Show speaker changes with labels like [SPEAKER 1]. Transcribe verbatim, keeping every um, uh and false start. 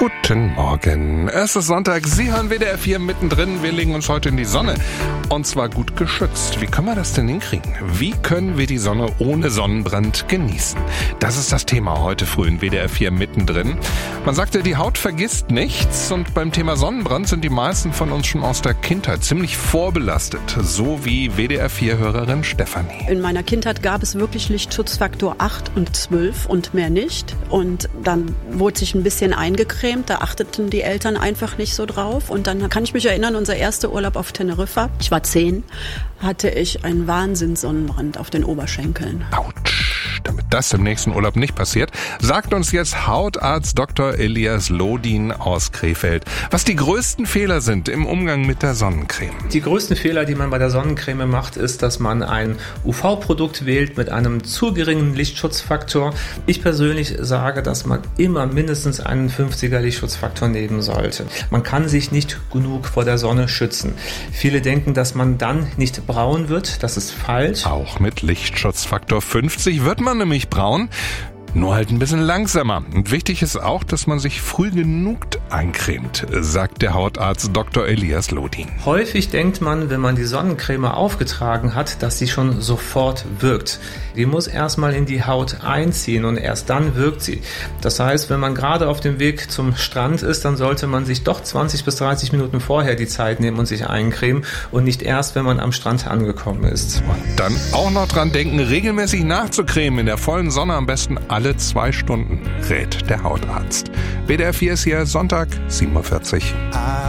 [SPEAKER 1] Guten Morgen. Es ist Sonntag. Sie hören W D R vier mittendrin. Wir legen uns heute in die Sonne. Und zwar gut geschützt. Wie können wir das denn hinkriegen? Wie können wir die Sonne ohne Sonnenbrand genießen? Das ist das Thema heute früh in W D R vier mittendrin. Man sagte, die Haut vergisst nichts. Und beim Thema Sonnenbrand sind die meisten von uns schon aus der Kindheit ziemlich vorbelastet. So wie W D R vier-Hörerin Stefanie.
[SPEAKER 2] In meiner Kindheit gab es wirklich Lichtschutzfaktor acht und zwölf und mehr nicht. Und dann wurde sich ein bisschen eingecremt. Da achteten die Eltern einfach nicht so drauf. Und dann kann ich mich erinnern, unser erster Urlaub auf Teneriffa, ich war zehn, hatte ich einen Wahnsinns-Sonnenbrand auf den Oberschenkeln.
[SPEAKER 1] Autsch. Damit das im nächsten Urlaub nicht passiert, sagt uns jetzt Hautarzt Doktor Elias Lodin aus Krefeld, was die größten Fehler sind im Umgang mit der Sonnencreme.
[SPEAKER 3] Die größten Fehler, die man bei der Sonnencreme macht, ist, dass man ein U V-Produkt wählt mit einem zu geringen Lichtschutzfaktor. Ich persönlich sage, dass man immer mindestens einen fünfziger Lichtschutzfaktor nehmen sollte. Man kann sich nicht genug vor der Sonne schützen. Viele denken, dass man dann nicht braun wird. Das ist falsch.
[SPEAKER 1] Auch mit Lichtschutzfaktor fünfzig wird man nämlich braun, nur halt ein bisschen langsamer. Und wichtig ist auch, dass man sich früh genug eincremt, sagt der Hautarzt Doktor Elias Lodin.
[SPEAKER 3] Häufig denkt man, wenn man die Sonnencreme aufgetragen hat, dass sie schon sofort wirkt. Die muss erstmal in die Haut einziehen und erst dann wirkt sie. Das heißt, wenn man gerade auf dem Weg zum Strand ist, dann sollte man sich doch zwanzig bis dreißig Minuten vorher die Zeit nehmen und sich eincremen und nicht erst, wenn man am Strand angekommen ist.
[SPEAKER 1] Und dann auch noch dran denken, regelmäßig nachzucremen, in der vollen Sonne am besten alle zwei Stunden, rät der Hautarzt. W D R vier ist hier Sonntag, sieben Uhr vierzig.